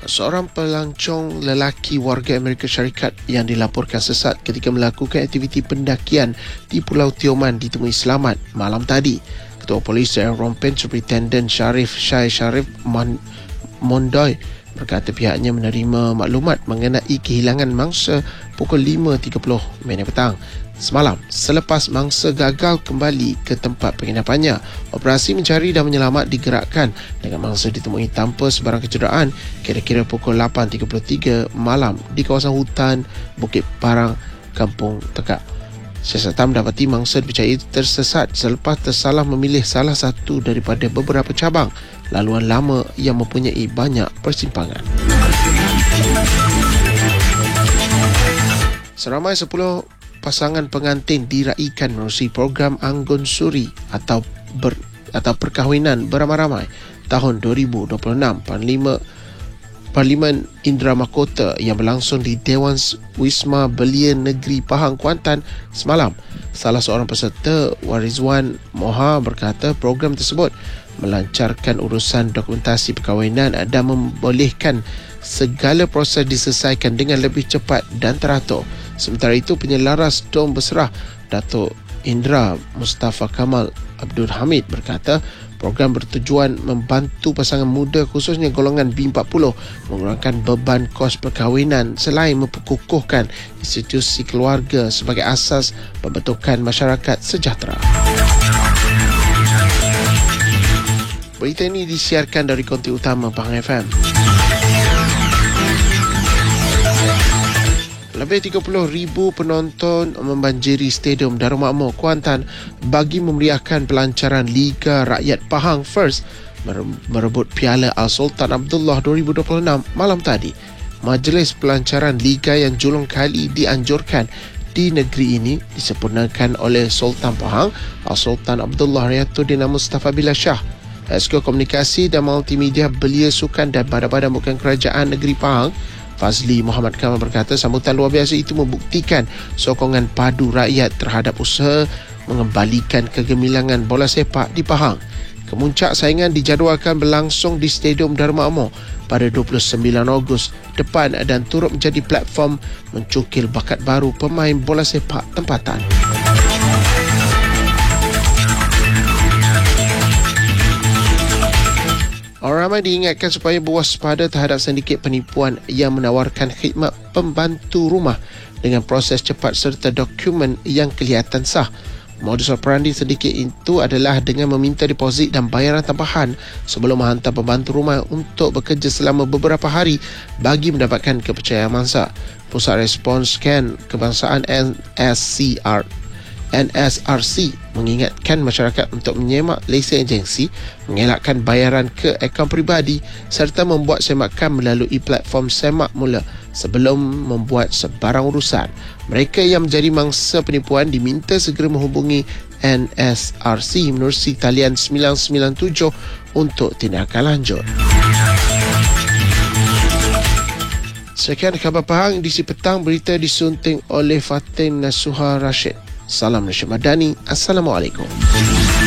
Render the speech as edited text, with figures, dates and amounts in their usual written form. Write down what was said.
Seorang pelancong lelaki warga Amerika Syarikat yang dilaporkan sesat ketika melakukan aktiviti pendakian di Pulau Tioman ditemui selamat malam tadi. Ketua Polis Daerah Rompin Superintendent Syai Sharif Mondoy berkata pihaknya menerima maklumat mengenai kehilangan mangsa pukul 5.30 petang semalam selepas mangsa gagal kembali ke tempat penginapannya. Operasi mencari dan menyelamat digerakkan dengan mangsa ditemui tanpa sebarang kecederaan kira-kira pukul 8.33 malam di kawasan hutan Bukit Parang, Kampung Tekak. Siasatan mendapati mangsa dipercayai tersesat selepas tersalah memilih salah satu daripada beberapa cabang laluan lama yang mempunyai banyak persimpangan. Seramai 10 pasangan pengantin diraikan menerusi program Anggun Suri atau perkahwinan beramai-ramai tahun 2026 Parlimen Indra Mahkota yang berlangsung di Dewan Wisma Belia Negeri Pahang, Kuantan semalam. Salah seorang peserta, Warizwan Moha, berkata program tersebut melancarkan urusan dokumentasi perkahwinan dan membolehkan segala proses diselesaikan dengan lebih cepat dan teratur. Sementara itu, penyelaras Dom Berserah Datuk Indra Mustafa Kamal Abdul Hamid berkata program bertujuan membantu pasangan muda khususnya golongan B40 mengurangkan beban kos perkahwinan selain memperkukuhkan institusi keluarga sebagai asas pembentukan masyarakat sejahtera. Berita ini disiarkan dari konti utama Pahang FM. Lebih 30,000 penonton membanjiri Stadium Darul Makmur, Kuantan bagi memeriahkan pelancaran Liga Rakyat Pahang First merebut Piala Al-Sultan Abdullah 2026 malam tadi. Majlis pelancaran Liga yang julung kali dianjurkan di negeri ini disempurnakan oleh Sultan Pahang Al-Sultan Abdullah Riyatuddin Mustafa Billah Shah. Esko Komunikasi dan Multimedia Belia Sukan dan Badan-Badan Bukan Kerajaan Negeri Pahang Fazli Muhammad Kamal berkata sambutan luar biasa itu membuktikan sokongan padu rakyat terhadap usaha mengembalikan kegemilangan bola sepak di Pahang. Kemuncak saingan dijadualkan berlangsung di Stadium Darul Makmur pada 29 Ogos depan dan turut menjadi platform mencukil bakat baru pemain bola sepak tempatan. Orang ramai diingatkan supaya berwaspada terhadap sindiket penipuan yang menawarkan khidmat pembantu rumah dengan proses cepat serta dokumen yang kelihatan sah. Modus operandi sindiket itu adalah dengan meminta deposit dan bayaran tambahan sebelum menghantar pembantu rumah untuk bekerja selama beberapa hari bagi mendapatkan kepercayaan mangsa. Pusat Respons Scan Kebangsaan NSRC mengingatkan masyarakat untuk menyemak lesen agensi, mengelakkan bayaran ke akaun peribadi serta membuat semakan melalui platform semak mula sebelum membuat sebarang urusan. Mereka yang menjadi mangsa penipuan diminta segera menghubungi NSRC menerusi talian 997 untuk tindakan lanjut. Sekian khabar Pahang edisi petang, berita disunting oleh Fatin Nasuha Rashid. Salam Malaysia Madani. Assalamualaikum.